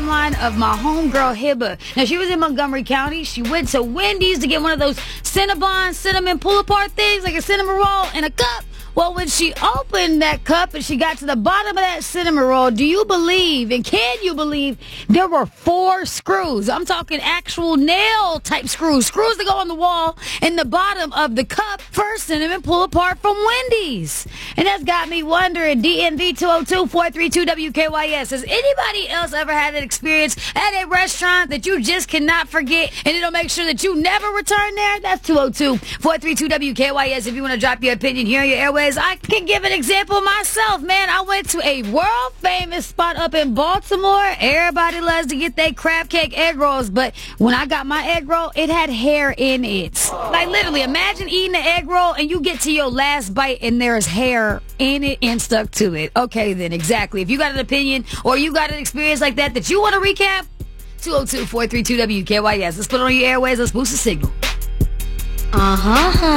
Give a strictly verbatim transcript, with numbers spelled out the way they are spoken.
timeline of my homegirl Hiba. Now, she was in Montgomery County. She went to Wendy's to get one of those Cinnabon cinnamon pull-apart things, like a cinnamon roll in a cup. Well, when she opened that cup and she got to the bottom of that cinnamon roll, do you believe, and can you believe, there were four screws? I'm talking actual nail-type screws. Screws that go on the wall in the bottom of the cup for her cinnamon pull-apart from Wendy's. And that's got me wondering, D M V two oh two, four three two, W K Y S, has anybody else ever had an experience at a restaurant that you just cannot forget, and it'll make sure that you never return there? That's two oh two, four three two, W K Y S. If you want to drop your opinion here on your airways, I can give an example myself, man. I went to a world-famous spot up in Baltimore. Everybody loves to get their crab cake egg rolls, but when I got my egg roll, it had hair in it. Like, literally, imagine eating an egg roll and you get to your last bite and there's hair in it and stuck to it. Okay, then, exactly. If you got an opinion or you got an experience like that that you want to recap, two oh two, four three two, W K Y S. Let's put it on your airways. Let's boost the signal. Uh-huh.